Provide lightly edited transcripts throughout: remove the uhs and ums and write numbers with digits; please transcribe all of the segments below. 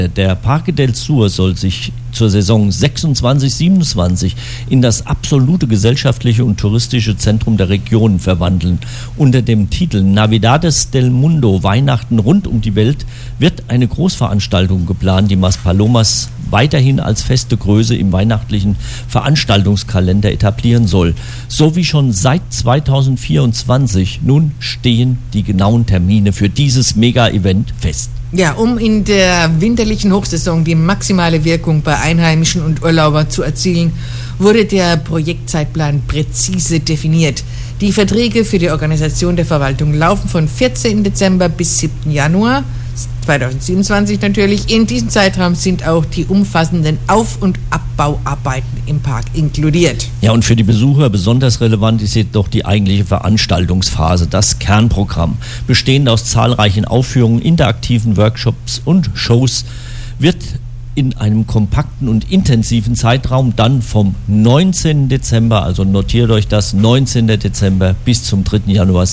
Der Parque del Sur soll sich zur Saison 26/27 in das absolute gesellschaftliche und touristische Zentrum der Region verwandeln. Unter dem Titel Navidades del Mundo, Weihnachten rund um die Welt, wird eine Großveranstaltung geplant, die Maspalomas weiterhin als feste Größe im weihnachtlichen Veranstaltungskalender etablieren soll. So wie schon seit 2024. Nun stehen die genauen Termine für dieses Mega-Event fest. Ja, um in der winterlichen Hochsaison die maximale Wirkung bei Einheimischen und Urlaubern zu erzielen, wurde der Projektzeitplan präzise definiert. Die Verträge für die Organisation der Verwaltung laufen von 14. Dezember bis 7. Januar 2027 natürlich. In diesem Zeitraum sind auch die umfassenden Auf- und Abbauarbeiten im Park inkludiert. Ja, und für die Besucher besonders relevant ist jedoch die eigentliche Veranstaltungsphase, das Kernprogramm. Bestehend aus zahlreichen Aufführungen, interaktiven Workshops und Shows, wird in einem kompakten und intensiven Zeitraum dann vom 19. Dezember, also notiert euch das, 19. Dezember bis zum 3. Januar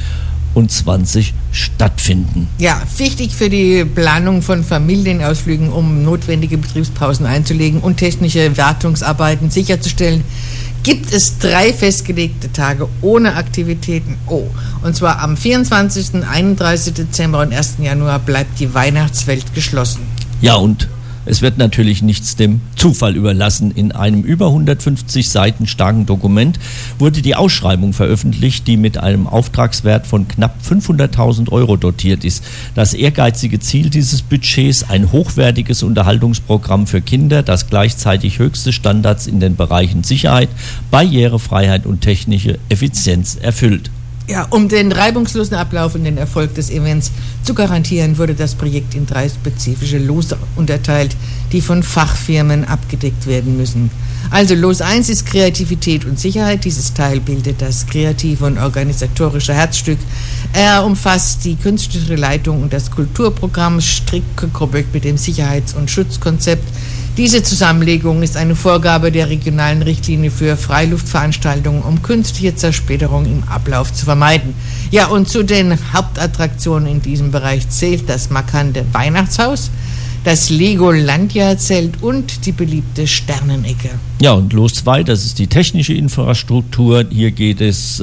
27 stattfinden. Ja, wichtig für die Planung von Familienausflügen, um notwendige Betriebspausen einzulegen und technische Wartungsarbeiten sicherzustellen, gibt es 3 festgelegte Tage ohne Aktivitäten. Und zwar am 24., 31. Dezember und 1. Januar bleibt die Weihnachtswelt geschlossen. Ja, und es wird natürlich nichts dem Zufall überlassen. In einem über 150 Seiten starken Dokument wurde die Ausschreibung veröffentlicht, die mit einem Auftragswert von knapp 500.000 Euro dotiert ist. Das ehrgeizige Ziel dieses Budgets: ein hochwertiges Unterhaltungsprogramm für Kinder, das gleichzeitig höchste Standards in den Bereichen Sicherheit, Barrierefreiheit und technische Effizienz erfüllt. Ja, um den reibungslosen Ablauf und den Erfolg des Events zu garantieren, wurde das Projekt in 3 spezifische Lose unterteilt, die von Fachfirmen abgedeckt werden müssen. Also Los 1 ist Kreativität und Sicherheit. Dieses Teil bildet das kreative und organisatorische Herzstück. Er umfasst die künstlerische Leitung und das Kulturprogramm, strikt gekoppelt mit dem Sicherheits- und Schutzkonzept. Diese Zusammenlegung ist eine Vorgabe der regionalen Richtlinie für Freiluftveranstaltungen, um künstliche Zersplitterung im Ablauf zu vermeiden. Ja, und zu den Hauptattraktionen in diesem Bereich zählt das markante Weihnachtshaus, das Legolandia-Zelt und die beliebte Sternenecke. Ja, und Los 2, das ist die technische Infrastruktur. Hier geht es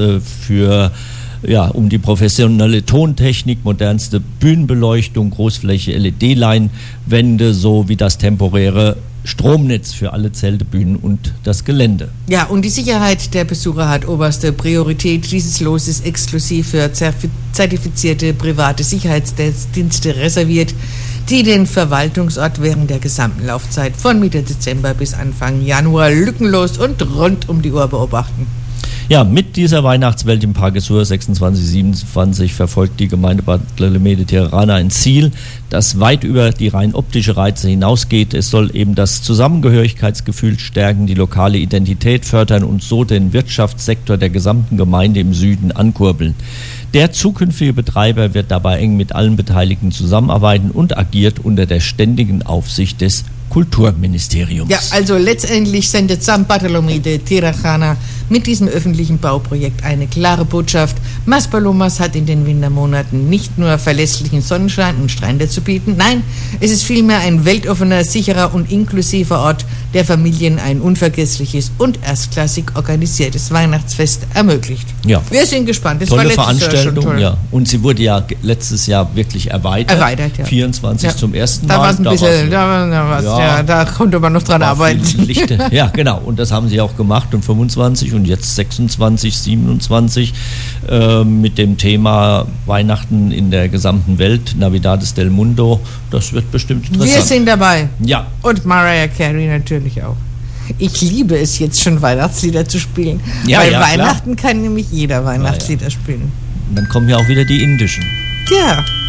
um die professionelle Tontechnik, modernste Bühnenbeleuchtung, Großfläche LED-Leinwände sowie das temporäre Stromnetz für alle Zelte, Bühnen und das Gelände. Ja, und die Sicherheit der Besucher hat oberste Priorität. Dieses Los ist exklusiv für zertifizierte private Sicherheitsdienste reserviert, die den Verwaltungsort während der gesamten Laufzeit von Mitte Dezember bis Anfang Januar lückenlos und rund um die Uhr beobachten. Ja, mit dieser Weihnachtswelt im Parque Sur 26/27 verfolgt die Gemeinde Bartolomé de Tirana ein Ziel, das weit über die rein optische Reize hinausgeht. Es soll eben das Zusammengehörigkeitsgefühl stärken, die lokale Identität fördern und so den Wirtschaftssektor der gesamten Gemeinde im Süden ankurbeln. Der zukünftige Betreiber wird dabei eng mit allen Beteiligten zusammenarbeiten und agiert unter der ständigen Aufsicht des Kulturministeriums. Ja, also letztendlich sendet San Bartolomé de Tirana mit diesem öffentlichen Bauprojekt eine klare Botschaft. Maspalomas hat in den Wintermonaten nicht nur verlässlichen Sonnenschein und Strände zu bieten, nein, es ist vielmehr ein weltoffener, sicherer und inklusiver Ort, der Familien ein unvergessliches und erstklassig organisiertes Weihnachtsfest ermöglicht. Ja. Wir sind gespannt. Das tolle war Veranstaltung, toll. Ja. Und sie wurde ja letztes Jahr wirklich erweitert, ja. 24 zum ersten Mal. Da war es ein bisschen, da konnte man noch dran arbeiten. Ja, genau. Und das haben sie auch gemacht. Und 25 und jetzt 26, 27 mit dem Thema Weihnachten in der gesamten Welt, Navidades del Mundo. Das wird bestimmt interessant. Wir sind dabei. Ja. Und Mariah Carey natürlich auch. Ich liebe es jetzt schon, Weihnachtslieder zu spielen. Ja, weil ja, Weihnachten kann nämlich jeder Weihnachtslieder spielen. Und dann kommen ja auch wieder die indischen. Ja.